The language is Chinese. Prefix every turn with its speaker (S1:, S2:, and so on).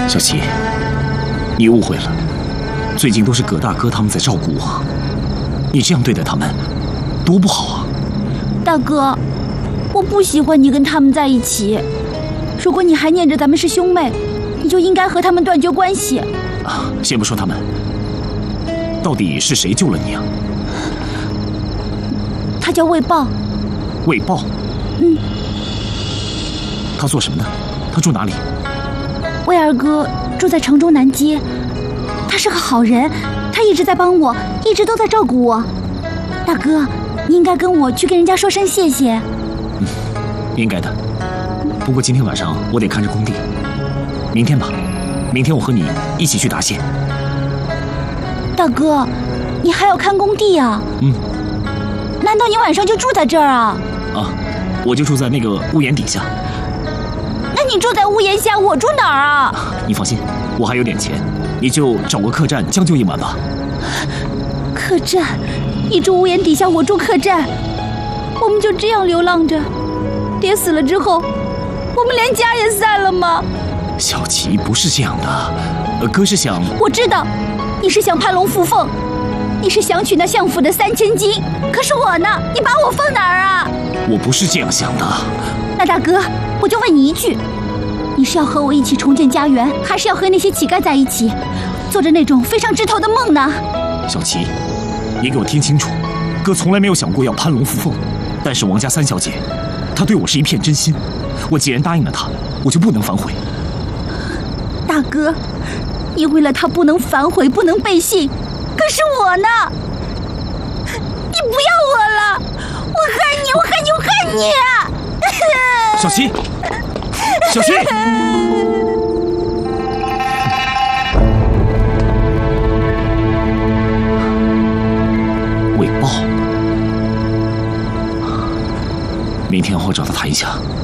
S1: 小琪，你误会了，最近都是葛大哥他们在照顾我，你这样对待他们，多不好啊！
S2: 大哥，我不喜欢你跟他们在一起。如果你还念着咱们是兄妹，你就应该和他们断绝关系。
S1: 先不说他们，到底是谁救了你啊？
S2: 他叫魏豹。
S1: 魏豹？他做什么的？他住哪里？
S2: 魏二哥住在城中南街，他是个好人，他一直在帮我，一直都在照顾我。大哥，你应该跟我去跟人家说声谢谢。
S1: 应该的。不过今天晚上我得看着工地，明天吧，明天我和你一起去答谢。
S2: 大哥，你还要看工地啊？难道你晚上就住在这儿啊？
S1: 我就住在那个屋檐底下。
S2: 那你住在屋檐下，我住哪儿啊？
S1: 你放心，我还有点钱，你就找个客栈将就一晚吧。
S2: 客栈？你住屋檐底下，我住客栈，我们就这样流浪着，爹死了之后，我们连家也散了吗？
S1: 小琪，不是这样的，哥是想……
S2: 我知道，你是想攀龙附凤，你是想娶那相府的3000金，可是我呢？你把我放哪儿啊？
S1: 我不是这样想的。
S2: 那大哥，我就问你一句，你是要和我一起重建家园，还是要和那些乞丐在一起，做着那种飞上枝头的梦呢？
S1: 小琪，你给我听清楚，哥从来没有想过要攀龙附凤，但是王家3小姐，她对我是一片真心，我既然答应了她，我就不能反悔。
S2: 大哥，你为了她不能反悔，不能背信，可是我呢？你不要我了，我恨你，我恨你，我恨你！
S1: 小琪，小琪。魏豹，明天我找他谈一下。